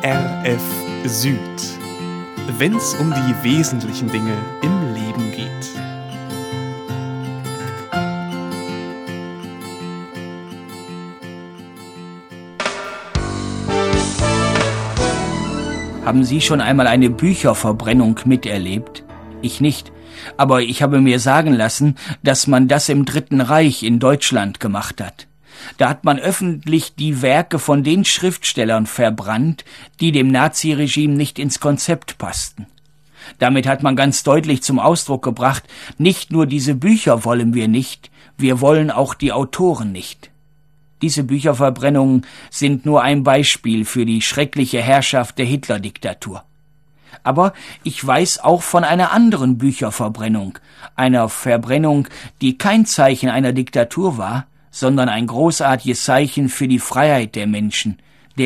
ERF Süd, wenn's um die wesentlichen Dinge im Leben geht. Haben Sie schon einmal eine Bücherverbrennung miterlebt? Ich nicht, aber ich habe mir sagen lassen, dass man das im Dritten Reich in Deutschland gemacht hat. Da hat man öffentlich die Werke von den Schriftstellern verbrannt, die dem Naziregime nicht ins Konzept passten. Damit hat man ganz deutlich zum Ausdruck gebracht, nicht nur diese Bücher wollen wir wollen auch die Autoren nicht. Diese Bücherverbrennungen sind nur ein Beispiel für die schreckliche Herrschaft der Hitler-Diktatur. Aber ich weiß auch von einer anderen Bücherverbrennung, einer Verbrennung, die kein Zeichen einer Diktatur war, sondern ein großartiges Zeichen für die Freiheit der Menschen,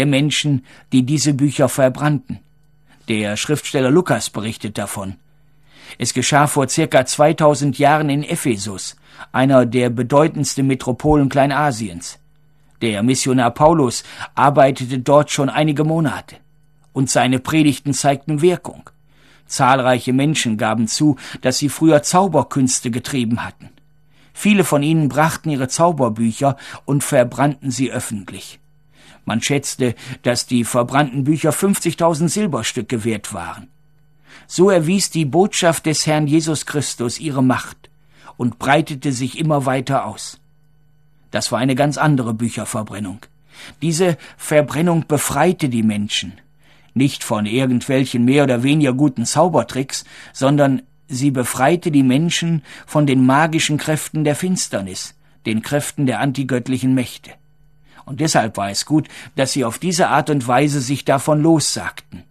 die diese Bücher verbrannten. Der Schriftsteller Lukas berichtet davon. Es geschah vor circa 2000 Jahren in Ephesus, einer der bedeutendsten Metropolen Kleinasiens. Der Missionar Paulus arbeitete dort schon einige Monate, und seine Predigten zeigten Wirkung. Zahlreiche Menschen gaben zu, dass sie früher Zauberkünste getrieben hatten. Viele von ihnen brachten ihre Zauberbücher und verbrannten sie öffentlich. Man schätzte, dass die verbrannten Bücher 50.000 Silberstücke wert waren. So erwies die Botschaft des Herrn Jesus Christus ihre Macht und breitete sich immer weiter aus. Das war eine ganz andere Bücherverbrennung. Diese Verbrennung befreite die Menschen, nicht von irgendwelchen mehr oder weniger guten Zaubertricks, sondern sie befreite die Menschen von den magischen Kräften der Finsternis, den Kräften der antigöttlichen Mächte. Und deshalb war es gut, dass sie auf diese Art und Weise sich davon lossagten.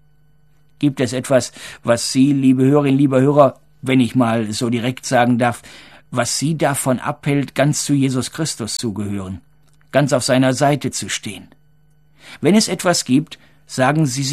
Gibt es etwas, was Sie, liebe Hörerinnen, liebe Hörer, wenn ich mal so direkt sagen darf, was Sie davon abhält, ganz zu Jesus Christus zu gehören, ganz auf seiner Seite zu stehen? Wenn es etwas gibt, sagen Sie